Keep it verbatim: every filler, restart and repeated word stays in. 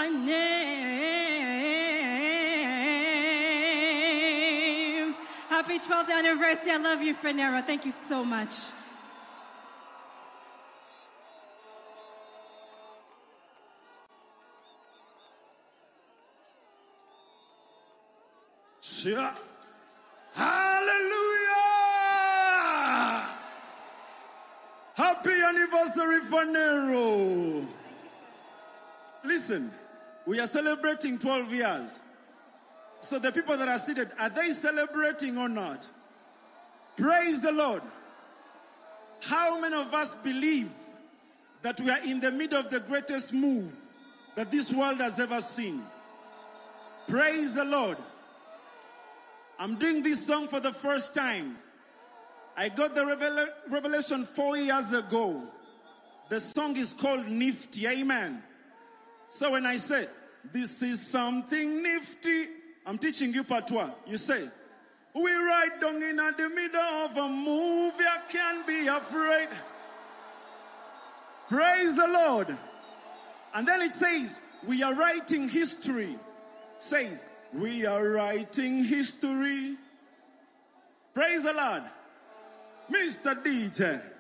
names. Happy twelfth anniversary. I love you, Frenera. Thank you so much. Sure. Hallelujah! Happy anniversary for Nero. Listen, we are celebrating twelve years. So the people that are seated, are they celebrating or not? Praise the Lord. How many of us believe that we are in the middle of the greatest move that this world has ever seen? Praise the Lord. I'm doing this song for the first time. I got the revel- revelation four years ago. The song is called Nifty. Amen. So when I say, this is something nifty, I'm teaching you patois. You say, we right down in the middle of a movie, I can't be afraid. Praise the Lord. And then it says, we are writing history. Says, we are writing history. Praise the Lord. Mister D J.